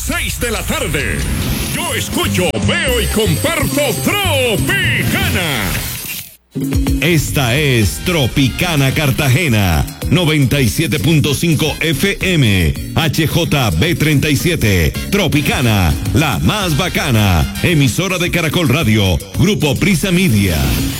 6 de la tarde. Yo escucho, veo y comparto Tropicana. Esta es Tropicana Cartagena, 97.5 FM, HJB37, Tropicana, la más bacana, emisora de Caracol Radio, Grupo Prisa Media.